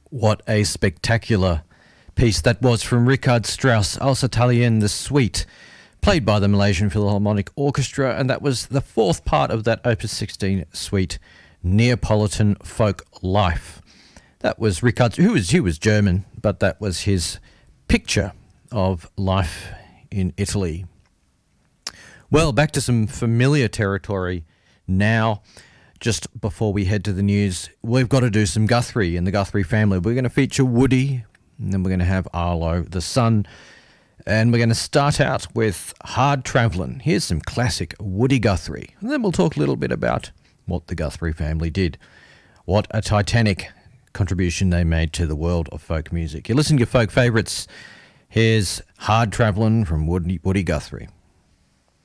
What a spectacular piece that was from Richard Strauss, Als Italien, the Suite, played by the Malaysian Philharmonic Orchestra, and that was the fourth part of that Opus 16 suite, Neapolitan Folk Life. That was Richard, he was German, but that was his picture of life in Italy. Well, back to some familiar territory now. Just before we head to the news, we've got to do some Guthrie and the Guthrie family. We're going to feature Woody, and then we're going to have Arlo, the son, and we're going to start out with Hard Travellin'. Here's some classic Woody Guthrie, and then we'll talk a little bit about what the Guthrie family did. What a titanic contribution they made to the world of folk music. You're listening to Folk Favourites. Here's Hard Travellin' from Woody Guthrie.